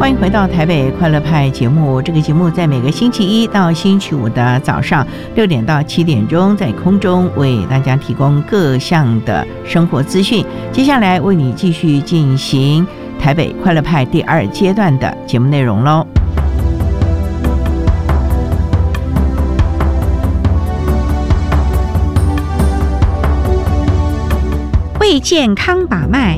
欢迎回到台北快乐派节目。这个节目在每个星期一到星期五的早上6点到7点钟，在空中为大家提供各项的生活资讯。接下来为你继续进行台北快乐派第2阶段的节目内容咯。为健康把脉，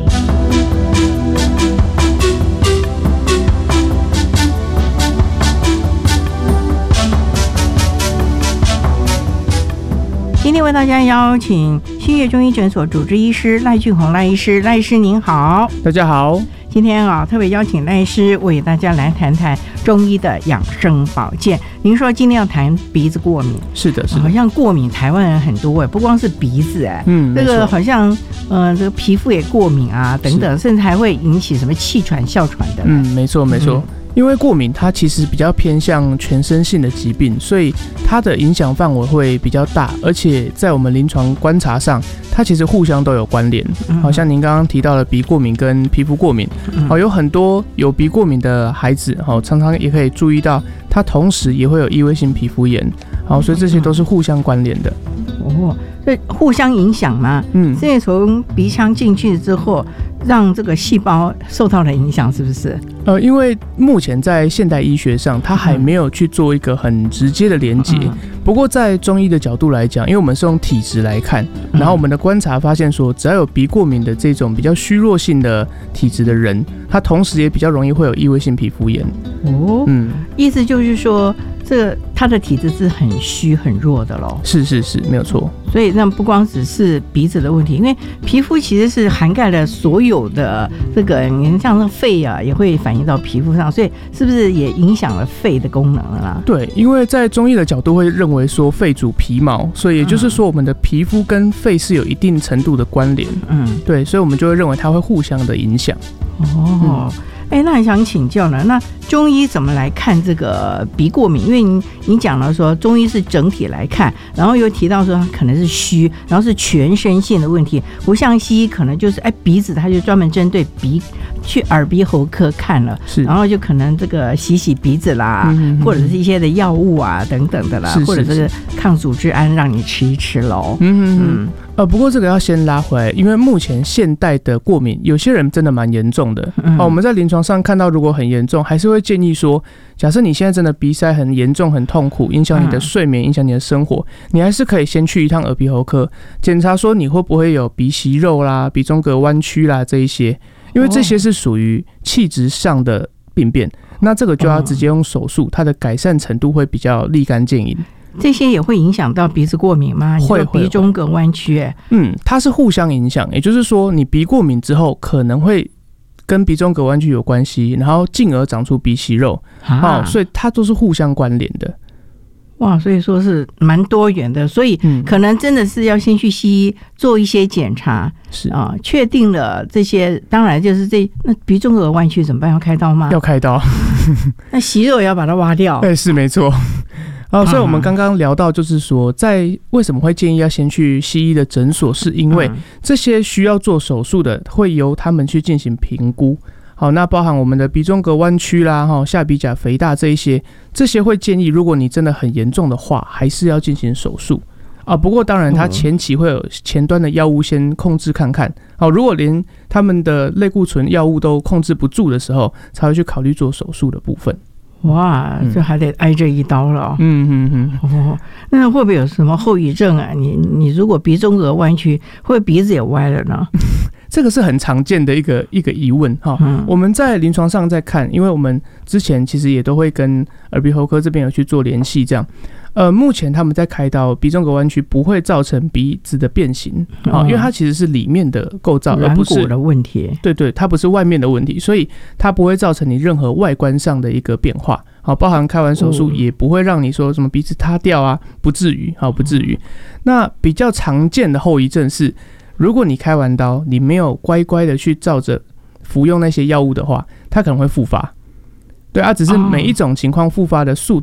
今天为大家邀请新月中医诊所主治医师赖俊宏赖医师，赖医师您好。 大家好。 今天特别邀请赖医师为大家来谈谈中医的养生保健。您说今天要谈鼻子过敏， 是的，是的， 好像过敏台湾人很多不光是鼻子这个好像这个皮肤也过敏啊等等，甚至还会引起什么气喘、哮喘的。 没错没错。因为过敏它其实比较偏向全身性的疾病，所以它的影响范围会比较大，而且在我们临床观察上，它其实互相都有关联。好像您刚刚提到的鼻过敏跟皮肤过敏，有很多有鼻过敏的孩子，常常也可以注意到，他同时也会有异位性皮肤炎，所以这些都是互相关联的。 所以互相影响嘛。所以从鼻腔进去之后，让这个细胞受到了影响，是不是？ 因为目前在现代医学上，它还没有去做一个很直接的连结。不过在中医的角度来讲，因为我们是用体质来看，然后我们的观察发现说，只要有鼻过敏的这种比较虚弱性的体质的人，他同时也比较容易会有异位性皮肤炎。 意思就是说，这个他的体质是很虚很弱的咯。 是，没有错。 所以那不光只是鼻子的问题，因为皮肤其实是涵盖了所有的这个，你像肺也会反映到皮肤上，所以是不是也影响了肺的功能了啦？ 对，因为在中医的角度会认为说肺主皮毛，所以也就是说我们的皮肤跟肺是有一定程度的关联。对，所以我们就会认为它会互相的影响。 那很想请教呢，那中医怎么来看这个鼻过敏？因为你讲了说中医是整体来看，然后又提到说它可能是虚，然后是全身性的问题，不像西医可能就是鼻子它就专门针对鼻去耳鼻喉科看了，然后就可能这个洗鼻子啦，或者是一些的药物啊等等的啦，或者是抗组织胺让你吃一吃咯。 不过这个要先拉回来，因为目前现代的过敏，有些人真的蛮严重的。我们在临床上看到，如果很严重，还是会建议说，假设你现在真的鼻塞很严重、很痛苦，影响你的睡眠、影响你的生活，你还是可以先去一趟耳鼻喉科检查，说你会不会有鼻息肉啦、鼻中隔弯曲啦这一些，因为这些是属于气质上的病变，那这个就要直接用手术，它的改善程度会比较立竿见影。 这些也会影响到鼻子过敏吗？会，鼻中隔弯曲。 它是互相影响，也就是说，你鼻过敏之后可能会跟鼻中隔弯曲有关系，然后进而长出鼻息肉，所以它都是互相关联的。 哇，所以说是蛮多元的，所以可能真的是要先去西医做一些检查，确定了这些，当然就是那鼻中隔弯曲怎么办？要开刀吗？ 要开刀。 那息肉也要把它挖掉？ 对，是没错。所以我们刚刚聊到，就是说，在为什么会建议要先去西医的诊所，是因为这些需要做手术的，会由他们去进行评估。好，那包含我们的鼻中隔弯曲啦、下鼻甲肥大这些会建议，如果你真的很严重的话，还是要进行手术。不过当然，它前期会有前端的药物先控制看看。如果连他们的类固醇药物都控制不住的时候，才会去考虑做手术的部分。 哇，这还得挨这一刀了。那会不会有什么后遗症啊？你如果鼻中隔弯曲，会不会鼻子也歪了呢？ 这个是很常见的一个疑问哈。我们在临床上在看，因为我们之前其实也都会跟耳鼻喉科这边有去做联系，这样。目前他们在开刀鼻中隔弯曲不会造成鼻子的变形，因为它其实是里面的构造，而不是软骨的问题。 对，它不是外面的问题，所以它不会造成你任何外观上的一个变化。包含开完手术也不会让你说什么鼻子塌掉啊，不至于。那比较常见的后遗症是，如果你开完刀，你没有乖乖的去照着服用那些药物的话，它可能会复发。对啊，只是每一种情况复发的速